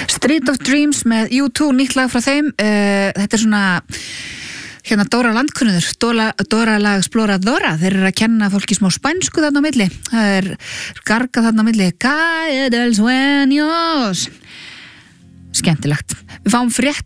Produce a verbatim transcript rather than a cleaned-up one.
Street of Dreams með U two, nýtt lag frá þeim. uh, Þetta er svona hérna Dóra landkunnur, Dóra, Dóra lag Exploradora, þeir eru að kenna fólki smá spænsku þarna á milli, það er garga þarna á milli, Calle del Sueños, skemmtilegt. Við fáum frétt